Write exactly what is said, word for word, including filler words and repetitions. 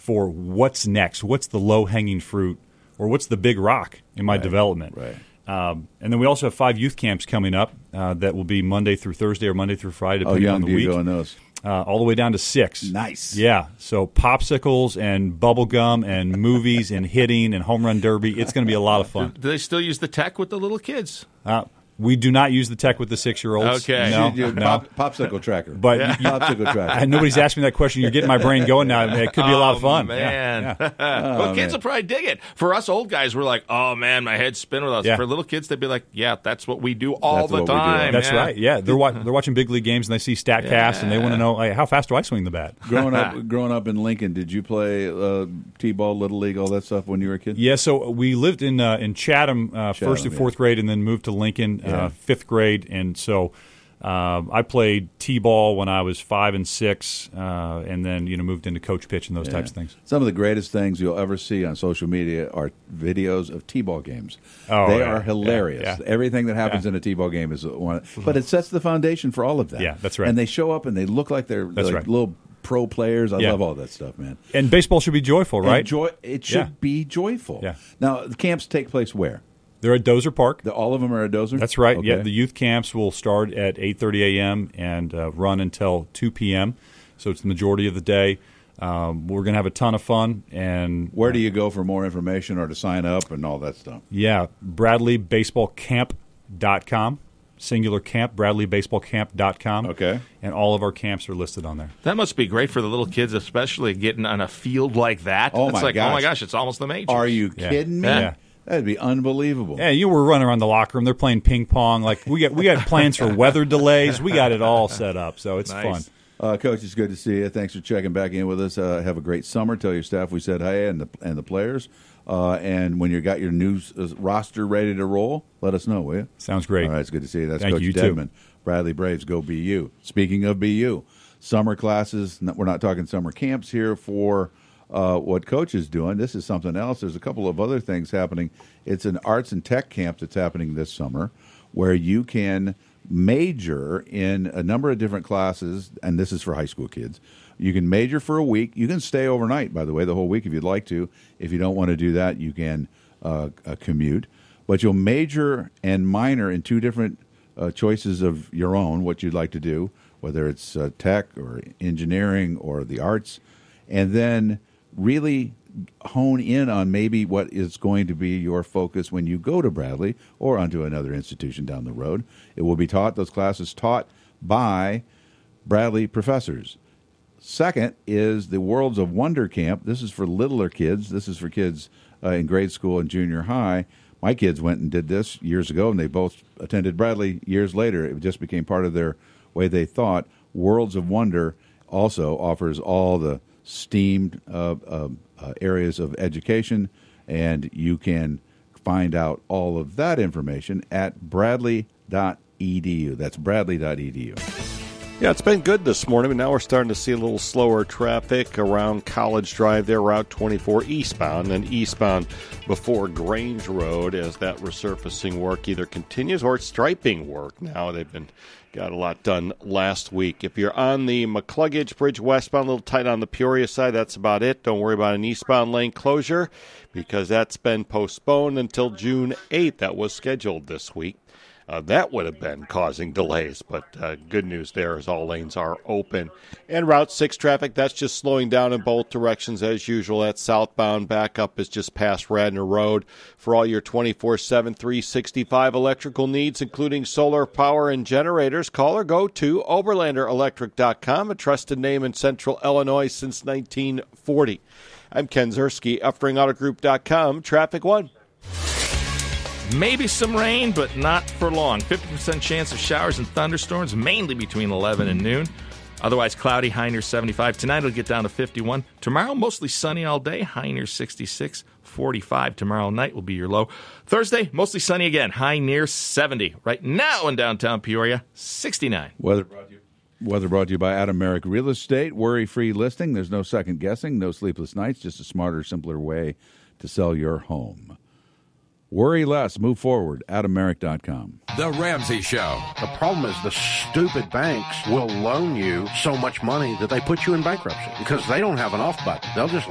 for what's next, what's the low-hanging fruit, or what's the big rock in my right. development. Right. Um, and then we also have five youth camps coming up uh, that will be Monday through Thursday or Monday through Friday, Oh, depending young on the do you week. go on those? Uh, all the way down to six. Nice. Yeah. So popsicles and bubble gum and movies and hitting and home run derby. It's going to be a lot of fun. Do they still use the tech with the little kids? Uh, we do not use the tech with the six-year-olds. Okay. No, You do no. pop, popsicle tracker. But yeah. you- popsicle tracker. And nobody's asked me that question. You're getting my brain going now. It could be a lot of Oh, fun. man. Yeah, yeah. well, Oh, kids man. will probably dig it. For us old guys, we're like, oh, man, my head's spinning with us. Yeah. For little kids, they'd be like, yeah, that's what we do all That's the what we do. time. That's yeah. right. Yeah, they're wa- they're watching big league games and they see StatCast Yeah. and they want to know, like, how fast do I swing the bat? growing up, growing up in Lincoln, did you play uh, t-ball, little league, all that stuff when you were a kid? Yeah, so we lived in uh, in Chatham, uh, Chatham, first through fourth yeah. grade, and then moved to Lincoln Yeah. uh, fifth grade, and so um, I played t-ball when I was five and six, uh, and then you know moved into coach pitch and those Yeah. types of things. Some of the greatest things you'll ever see on social media are videos of t-ball games. Oh, they yeah, are hilarious. yeah, yeah. Everything that happens Yeah. in a t-ball game is one, but it sets the foundation for all of that. Yeah, that's right. And they show up and they look like they're That's like right. little pro players. I Yeah. love all that stuff, man. And baseball should be joyful, right? And joy, it should Yeah. be joyful. Yeah. Now, the camps take place where? They're at Dozer Park. The, all of them are at Dozer? That's right. Okay. Yeah, the youth camps will start at eight thirty a.m. and uh, run until two p.m., so it's the majority of the day. Um, we're going to have a ton of fun. And Where do you go for more information or to sign up and all that stuff? Yeah, bradley baseball camp dot com, singular camp, bradley baseball camp dot com. Okay. And all of our camps are listed on there. That must be great for the little kids, especially getting on a field like that. Oh, it's my like, oh, my gosh. gosh, it's almost the majors. Are you Yeah. kidding me? Yeah. That'd be unbelievable. Yeah, you were running around the locker room. They're playing ping pong. Like we got, we got plans for weather delays. We got it all set up, so it's Nice. fun. Uh, Coach, it's good to see you. Thanks for checking back in with us. Uh, have a great summer. Tell your staff we said hi and the and the players. Uh, and when you got your new uh, roster ready to roll, let us know, will you? Sounds great. All right, it's good to see you. That's Thank Coach you, too. Dedman. Bradley Braves, go B U. Speaking of B U, summer classes. no- We're not talking summer camps here for uh, what Coach is doing. This is something else. There's a couple of other things happening. It's an arts and tech camp that's happening this summer where you can major in a number of different classes, and this is for high school kids. You can major for a week. You can stay overnight, by the way, the whole week if you'd like to. If you don't want to do that, you can uh, uh, commute. But you'll major and minor in two different uh, choices of your own, what you'd like to do, whether it's uh, tech or engineering or the arts, and then really hone in on maybe what is going to be your focus when you go to Bradley or onto another institution down the road. It will be taught, those classes taught by Bradley professors. Second is the Worlds of Wonder Camp. This is for littler kids. This is for kids uh, in grade school and junior high. My kids went and did this years ago, and they both attended Bradley years later. It just became part of their way they thought. Worlds of Wonder also offers all the STEAM uh, uh, uh, areas of education, and you can find out all of that information at bradley dot e d u. That's bradley dot e d u. Yeah, it's been good this morning, but now we're starting to see a little slower traffic around College Drive there, Route twenty-four eastbound, and eastbound before Grange Road as that resurfacing work either continues or it's striping work now. They've been got a lot done last week. If you're on the McCluggage Bridge westbound, a little tight on the Peoria side, that's about it. Don't worry about an eastbound lane closure because that's been postponed until June eighth. That was scheduled this week. Uh, that would have been causing delays, but uh, good news there is all lanes are open. And Route six traffic, that's just slowing down in both directions as usual. That southbound backup is just past Radnor Road. For all your twenty-four seven, three sixty-five electrical needs, including solar power and generators, call or go to Oberlander Electric dot com, a trusted name in Central Illinois since nineteen forty. I'm Ken Zerski, Effring Auto Group dot com, Traffic One. Maybe some rain, but not for long. fifty percent chance of showers and thunderstorms, mainly between eleven and noon. Otherwise cloudy, high near seventy-five. Tonight it'll get down to fifty-one. Tomorrow, mostly sunny all day, high near sixty-six. forty-five tomorrow night will be your low. Thursday, mostly sunny again, high near seventy. Right now in downtown Peoria, sixty-nine. Weather brought to you. Weather brought to you by Adam Merrick Real Estate. Worry-free listing. There's no second guessing, no sleepless nights, just a smarter, simpler way to sell your home. Worry less. Move forward. Adam Merrick dot com. The Ramsey Show. The problem is the stupid banks will loan you so much money that they put you in bankruptcy because they don't have an off button. They'll just